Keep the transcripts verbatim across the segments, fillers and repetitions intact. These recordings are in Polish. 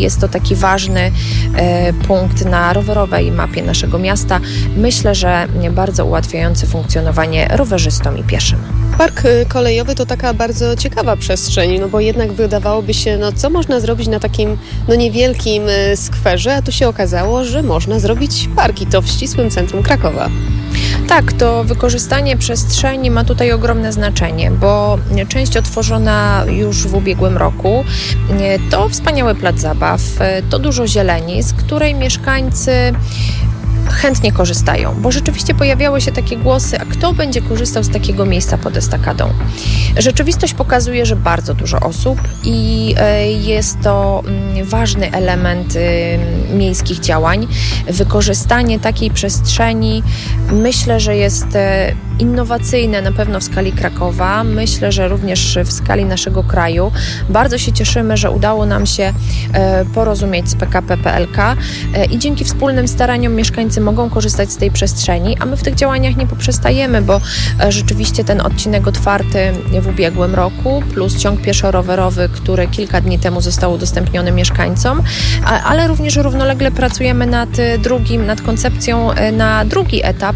jest to taki ważny punkt na rowerowej mapie naszego miasta. Myślę, że bardzo ułatwiający funkcjonowanie rowerzystom i pieszym. Park kolejowy to taka bardzo ciekawa przestrzeń, no bo jednak wydawałoby się, no co można zrobić na takim no niewielkim skwerze, a tu się okazało, że można zrobić park i to w ścisłym centrum Krakowa. Tak, to wykorzystanie przestrzeni ma tutaj ogromne znaczenie, bo część otworzona już w ubiegłym roku to wspaniały plac zabaw, to dużo zieleni, z której mieszkańcy chętnie korzystają, bo rzeczywiście pojawiały się takie głosy, a kto będzie korzystał z takiego miejsca pod estakadą? Rzeczywistość pokazuje, że bardzo dużo osób i jest to ważny element miejskich działań. Wykorzystanie takiej przestrzeni myślę, że jest innowacyjne na pewno w skali Krakowa, myślę, że również w skali naszego kraju. Bardzo się cieszymy, że udało nam się porozumieć z P K P P L K i dzięki wspólnym staraniom mieszkańcy mogą korzystać z tej przestrzeni, a my w tych działaniach nie poprzestajemy, bo rzeczywiście ten odcinek otwarty w ubiegłym roku, plus ciąg pieszo-rowerowy, który kilka dni temu został udostępniony mieszkańcom, ale również równolegle pracujemy nad drugim, nad koncepcją na drugi etap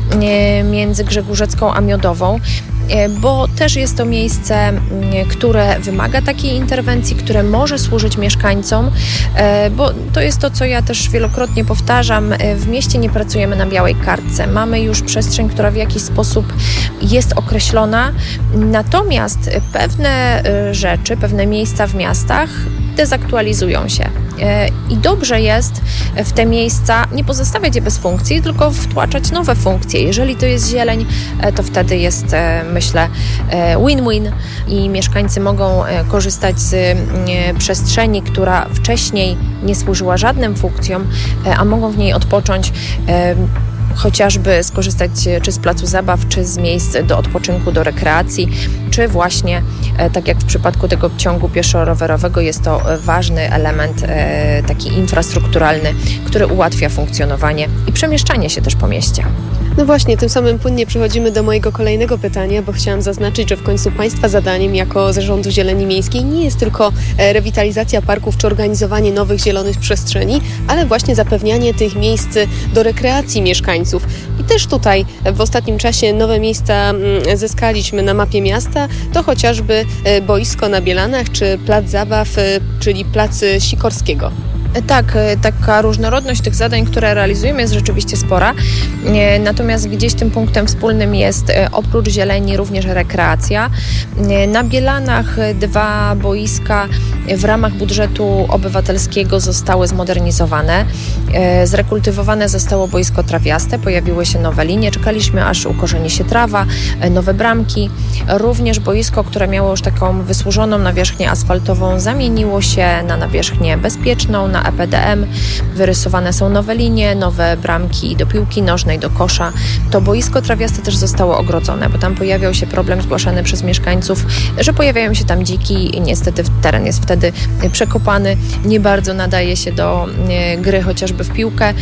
między Grzegórzecką a Miodową, bo też jest to miejsce, które wymaga takiej interwencji, które może służyć mieszkańcom, bo to jest to, co ja też wielokrotnie powtarzam, w mieście nie pracujemy na białej kartce, mamy już przestrzeń, która w jakiś sposób jest określona, natomiast pewne rzeczy, pewne miejsca w miastach dezaktualizują się. I dobrze jest w te miejsca nie pozostawiać je bez funkcji, tylko wtłaczać nowe funkcje. Jeżeli to jest zieleń, to wtedy jest, myślę, win-win i mieszkańcy mogą korzystać z przestrzeni, która wcześniej nie służyła żadnym funkcjom, a mogą w niej odpocząć, chociażby skorzystać czy z placu zabaw, czy z miejsc do odpoczynku, do rekreacji, czy właśnie, tak jak w przypadku tego ciągu pieszo-rowerowego, jest to ważny element taki infrastrukturalny, który ułatwia funkcjonowanie i przemieszczanie się też po mieście. No właśnie, tym samym płynnie przechodzimy do mojego kolejnego pytania, bo chciałam zaznaczyć, że w końcu Państwa zadaniem jako Zarządu Zieleni Miejskiej nie jest tylko rewitalizacja parków czy organizowanie nowych zielonych przestrzeni, ale właśnie zapewnianie tych miejsc do rekreacji mieszkańców. I też tutaj w ostatnim czasie nowe miejsca zyskaliśmy na mapie miasta, to chociażby boisko na Bielanach czy plac zabaw, czyli plac Sikorskiego. Tak, taka różnorodność tych zadań, które realizujemy, jest rzeczywiście spora. Natomiast gdzieś tym punktem wspólnym jest oprócz zieleni również rekreacja. Na Bielanach dwa boiska w ramach budżetu obywatelskiego zostały zmodernizowane. Zrekultywowane zostało boisko trawiaste, pojawiły się nowe linie, czekaliśmy aż ukorzeni się trawa, nowe bramki. Również boisko, które miało już taką wysłużoną nawierzchnię asfaltową, zamieniło się na nawierzchnię bezpieczną, na E P D M. Wyrysowane są nowe linie, nowe bramki do piłki nożnej, do kosza. To boisko trawiaste też zostało ogrodzone, bo tam pojawiał się problem zgłaszany przez mieszkańców, że pojawiają się tam dziki i niestety teren jest wtedy przekopany, nie bardzo nadaje się do gry chociażby w piłkę,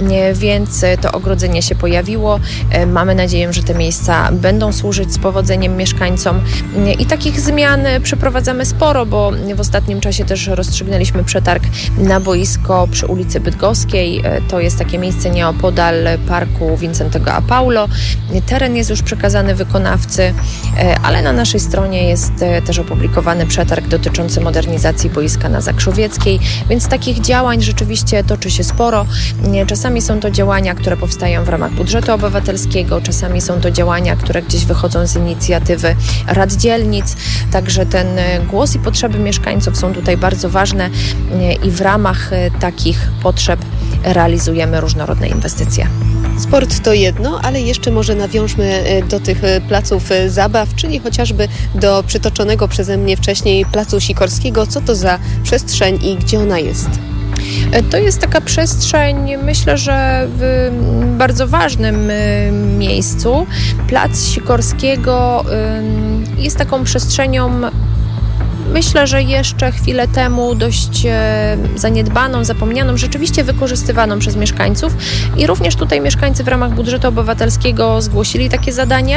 więc to ogrodzenie się pojawiło. Mamy nadzieję, że te miejsca będą służyć z powodzeniem mieszkańcom i takich zmian przeprowadzamy sporo, bo w ostatnim czasie też rozstrzygnęliśmy przetarg na boisko przy ulicy Bydgoskiej. To jest takie miejsce nieopodal parku Wincentego a Paulo. Teren jest już przekazany wykonawcy, ale na naszej stronie jest też opublikowany przetarg dotyczący modernizacji boiska na Zakrzowieckiej, więc takich działań rzeczywiście toczy się sporo. Czasami są to działania, które powstają w ramach budżetu obywatelskiego, czasami są to działania, które gdzieś wychodzą z inicjatywy rad dzielnic, także ten głos i potrzeby mieszkańców są tutaj bardzo ważne i w ramach takich potrzeb realizujemy różnorodne inwestycje. Sport to jedno, ale jeszcze może nawiążmy do tych placów zabaw, czyli chociażby do przytoczonego przeze mnie wcześniej placu Sikorskiego. Co to za przestrzeń i gdzie ona jest? To jest taka przestrzeń, myślę, że w bardzo ważnym miejscu. Plac Sikorskiego jest taką przestrzenią, myślę, że jeszcze chwilę temu dość zaniedbaną, zapomnianą, rzeczywiście wykorzystywaną przez mieszkańców i również tutaj mieszkańcy w ramach budżetu obywatelskiego zgłosili takie zadanie.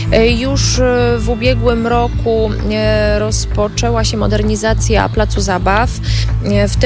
Już w ubiegłym roku rozpoczęła się modernizacja placu zabaw. W tym